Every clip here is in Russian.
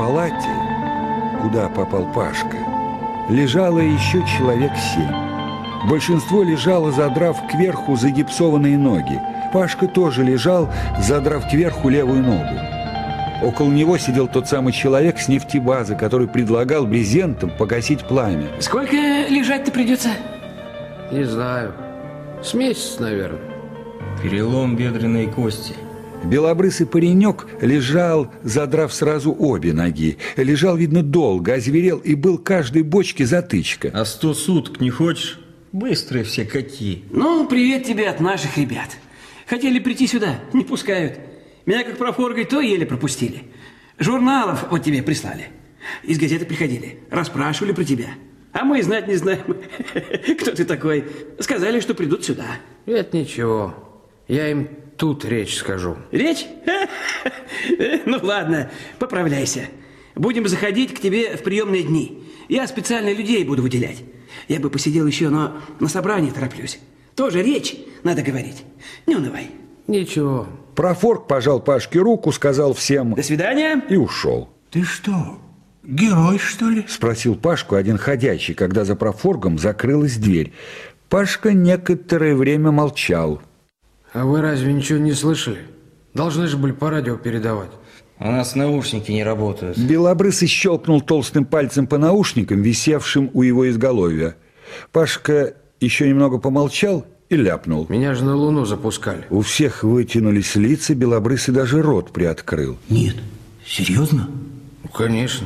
палате, куда попал Пашка, лежало еще человек 7. Большинство лежало, задрав кверху загипсованные ноги. Пашка тоже лежал, задрав кверху левую ногу. Около него сидел тот самый человек с нефтебазы, который предлагал брезентом погасить пламя. Сколько лежать-то придется? Не знаю. С месяц, наверное. Перелом бедренной кости. Белобрысый паренек лежал, задрав сразу обе ноги. Лежал, видно, долго, озверел, и был каждой бочке затычка. А 100 суток не хочешь? Быстрые все какие. Ну, привет тебе от наших ребят. Хотели прийти сюда, не пускают. Меня как профоргой то еле пропустили. Журналов вот тебе прислали. Из газеты приходили, расспрашивали про тебя. А мы и знать не знаем, кто ты такой. Сказали, что придут сюда. Это ничего. Я им тут речь скажу. Речь? Ну ладно, поправляйся. Будем заходить к тебе в приемные дни. Я специально людей буду выделять. Я бы посидел еще, но на собрании тороплюсь. Тоже речь надо говорить. Не унывай. Ничего. Профорг пожал Пашке руку, сказал всем «До свидания» и ушел. Ты что, герой, что ли? Спросил Пашку один ходячий, когда за профоргом закрылась дверь. Пашка некоторое время молчал. А вы разве ничего не слышали? Должны же были по радио передавать. У нас наушники не работают. Белобрысый щелкнул толстым пальцем по наушникам, висевшим у его изголовья. Пашка еще немного помолчал и ляпнул. Меня же на Луну запускали. У всех вытянулись лица, Белобрысый даже рот приоткрыл. Нет, серьезно? Ну, конечно.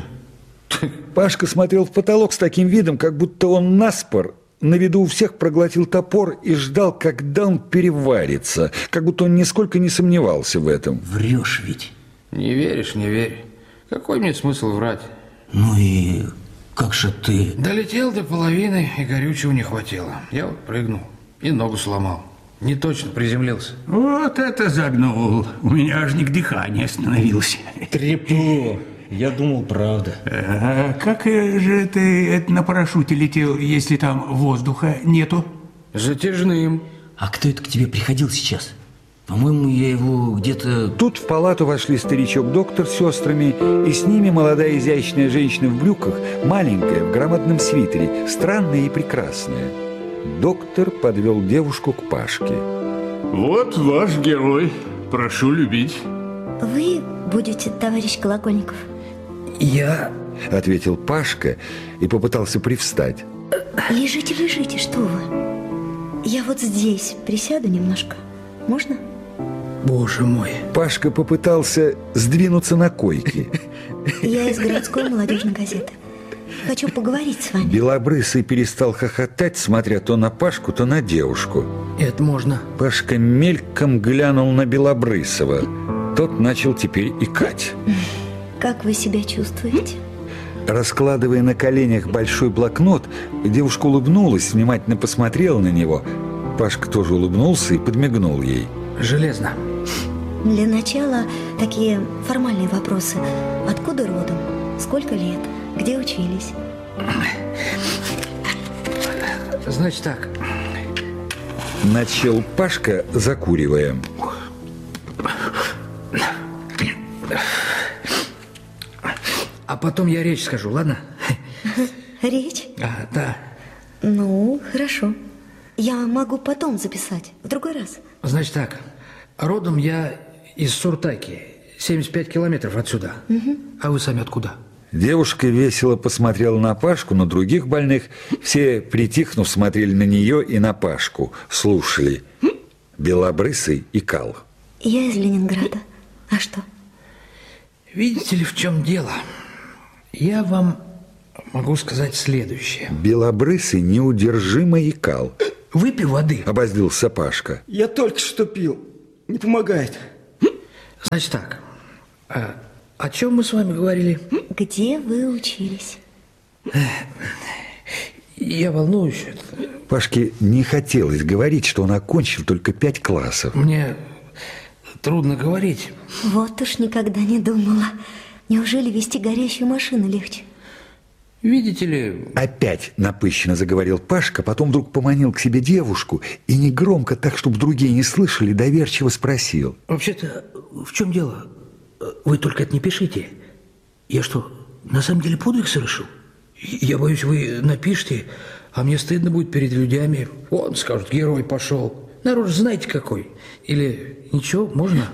Пашка смотрел в потолок с таким видом, как будто он наспор на виду у всех проглотил топор и ждал, когда он переварится, как будто он нисколько не сомневался в этом. Врешь ведь. Не веришь, не верь. Какой мне смысл врать? Ну и как же ты... Долетел до половины, и горючего не хватило. Я вот прыгнул и ногу сломал. Не точно приземлился. Вот это загнул. У меня аж не к дыханию остановился. Трепло. Я думал, правда. А как же ты на парашюте летел, если там воздуха нету? Затяжным. А кто это к тебе приходил сейчас? По-моему, я его где-то... Тут в палату вошли старичок-доктор с сестрами, и с ними молодая изящная женщина в брюках, маленькая, в громадном свитере, странная и прекрасная. Доктор подвел девушку к Пашке. Вот ваш герой. Прошу любить. Вы будете, товарищ Колокольников? Я... Ответил Пашка и попытался привстать. Лежите, лежите, что вы? Я вот здесь присяду немножко. Можно? Боже мой. Пашка попытался сдвинуться на койке. Я из городской молодежной газеты. Хочу поговорить с вами. Белобрысый перестал хохотать, смотря то на Пашку, то на девушку. Это можно. Пашка мельком глянул на Белобрысова. Тот начал теперь икать. Как вы себя чувствуете? Раскладывая на коленях большой блокнот, девушка улыбнулась, внимательно посмотрела на него. Пашка тоже улыбнулся и подмигнул ей. Железно. Для начала такие формальные вопросы. Откуда родом? Сколько лет? Где учились? Значит так. Начал Пашка, закуривая. А потом я речь скажу, ладно? Речь? Да. Ну, хорошо. Я могу потом записать, в другой раз. Значит так. Родом я из Суртаки, 75 километров отсюда. А вы сами откуда? Девушка весело посмотрела на Пашку, на других больных. Все, притихнув, смотрели на нее и на Пашку, слушали. Белобрысый икал. Я из Ленинграда. А что? Видите ли, в чем дело? Я вам могу сказать следующее. Белобрысый неудержимо икал. Выпей воды. Обозлился Пашка. Я только что пил. Не помогает. Значит так. О чем мы с вами говорили? Где вы учились? Я волнуюсь. Пашке не хотелось говорить, что он окончил только 5 классов. Мне трудно говорить. Вот уж никогда не думала. Неужели вести горящую машину легче? Видите ли... Опять напыщенно заговорил Пашка, потом вдруг поманил к себе девушку и негромко, так, чтобы другие не слышали, доверчиво спросил. Вообще-то, в чем дело? Вы только это не пишите. Я что, на самом деле подвиг совершил? Я боюсь, вы напишите, а мне стыдно будет перед людьми. Он скажет, герой пошел. Народ знаете какой. Или ничего, можно?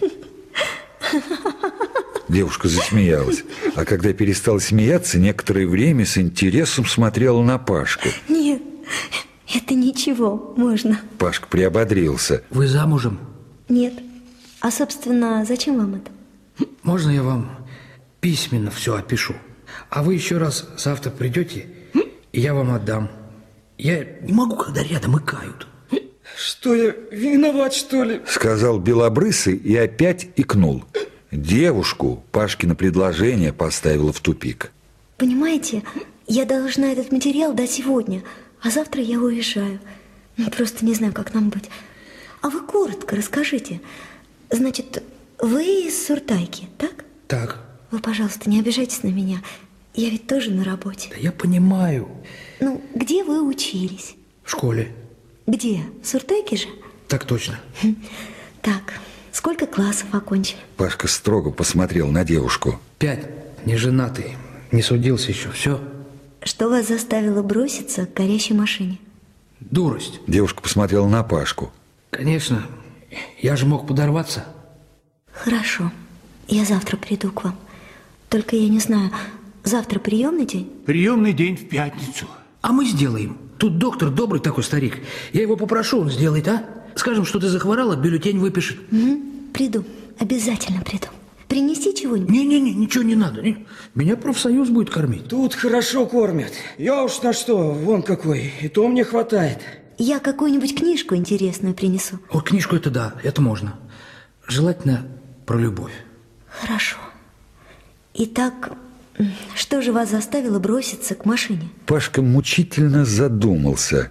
Девушка засмеялась, а когда перестала смеяться, некоторое время с интересом смотрела на Пашку. Нет, это ничего, можно. Пашка приободрился. Вы замужем? Нет. А, собственно, зачем вам это? Можно я вам письменно все опишу? А вы еще раз завтра придете, и я вам отдам. Я не могу, когда рядом икают. Что я, виноват, что ли? Сказал белобрысый и опять икнул. Девушку Пашкино предложение поставило в тупик. Понимаете, я должна этот материал дать сегодня, а завтра я уезжаю. Просто не знаю, как нам быть. А вы коротко расскажите. Значит, вы из Суртайки, так? Так. Вы, пожалуйста, не обижайтесь на меня. Я ведь тоже на работе. Да я понимаю. Ну, где вы учились? В школе. Где? В Суртайке же? Так точно. Так, сколько классов окончили? Пашка строго посмотрел на девушку. 5. Не женатый. Не судился еще. Все. Что вас заставило броситься к горящей машине? Дурость. Девушка посмотрела на Пашку. Конечно. Я же мог подорваться. Хорошо. Я завтра приду к вам. Только я не знаю, завтра приемный день? Приемный день в пятницу. А мы сделаем. Тут доктор добрый такой старик. Я его попрошу, он сделает, а? Скажем, что ты захворала, бюллетень выпишет. Угу. Приду. Обязательно приду. Принести чего-нибудь? Не-не-не, ничего не надо. Меня профсоюз будет кормить. Тут хорошо кормят. Я уж на что, вон какой, и то мне хватает. Я какую-нибудь книжку интересную принесу. Вот книжку это да, это можно. Желательно про любовь. Хорошо. Итак, что же вас заставило броситься к машине? Пашка мучительно задумался.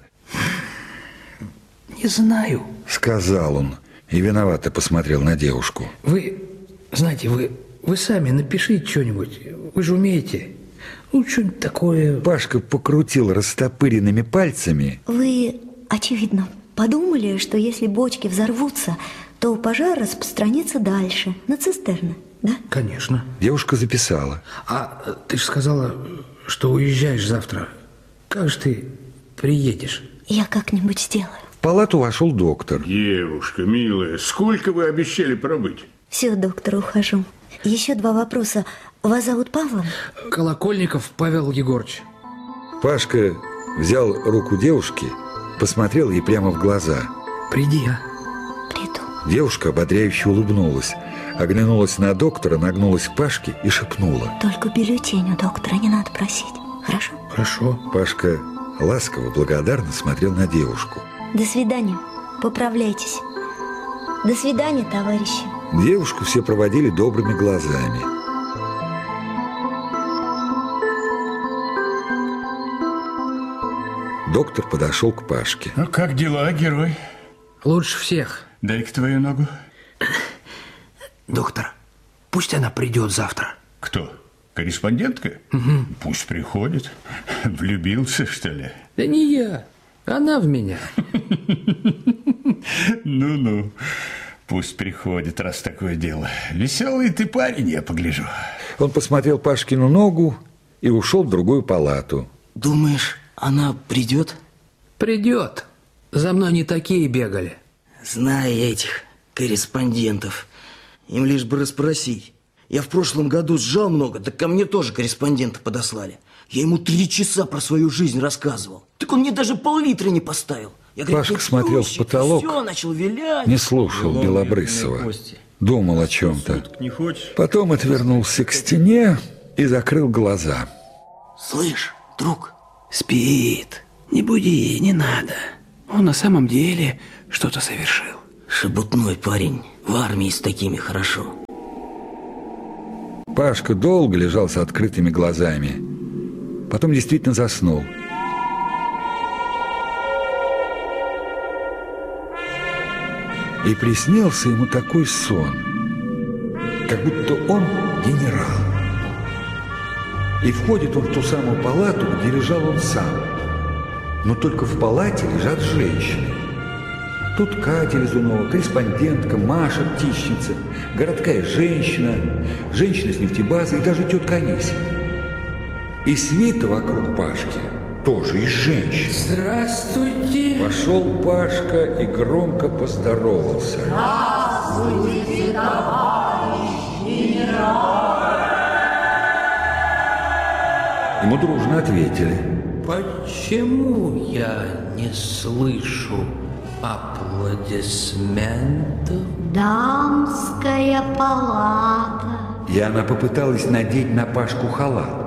Не знаю. Сказал он и виновато посмотрел на девушку. Вы, знаете, вы сами напишите что-нибудь. Вы же умеете. Ну, что-нибудь такое. Пашка покрутил растопыренными пальцами. Вы, очевидно, подумали, что если бочки взорвутся, то пожар распространится дальше, на цистерны, да? Конечно. Девушка записала. А ты же сказала, что уезжаешь завтра. Как же ты приедешь? Я как-нибудь сделаю. В палату вошел доктор. Девушка, милая, сколько вы обещали пробыть? Все, доктор, ухожу. Еще 2 вопроса. Вас зовут Павлом? Колокольников Павел Егорович. Пашка взял руку девушки, посмотрел ей прямо в глаза. Приди, а? Приду. Девушка ободряюще улыбнулась, оглянулась на доктора, нагнулась к Пашке и шепнула. Только бюллетень у доктора не надо просить. Хорошо? Хорошо. Пашка ласково, благодарно смотрел на девушку. До свидания. Поправляйтесь. До свидания, товарищи. Девушку все проводили добрыми глазами. Доктор подошел к Пашке. Ну, как дела, герой? Лучше всех. Дай-ка твою ногу. Доктор, пусть она придет завтра. Кто? Корреспондентка? Угу. Пусть приходит. Влюбился, что ли? Да не я. Она в меня. Ну-ну. Пусть приходит, раз такое дело. Веселый ты парень, я погляжу. Он посмотрел Пашкину ногу и ушел в другую палату. Думаешь, она придет? Придет. За мной не такие бегали. Знаю я этих корреспондентов. Им лишь бы расспросить. Я в прошлом году сжал много, так ко мне тоже корреспондента подослали. Я ему 3 часа про свою жизнь рассказывал. Так он мне даже пол-литра не поставил. Я говорю, Пашка смотрел в потолок, все, начал вилять. не слушал Белобрысова, думал о чем-то. Потом отвернулся к стене и закрыл глаза. Слышь, друг, Спит. Не буди, не надо. Он на самом деле что-то совершил. шебутной парень. В армии с такими хорошо. Пашка долго лежал с открытыми глазами. Потом действительно заснул. И приснился ему такой сон, как будто он генерал. И входит он в ту самую палату, где лежал он сам. Но только в палате лежат женщины. Тут Катя Лизунова, корреспондентка, Маша Птичница, городская женщина, женщина с нефтебазы и даже тетка Анисия. И свита вокруг Пашки тоже из женщин. Здравствуйте. Вошел Пашка и громко поздоровался. Здравствуйте, товарищ генерал. Ему дружно ответили. Почему я не слышу аплодисментов? Дамская палата. И она попыталась надеть на Пашку халат.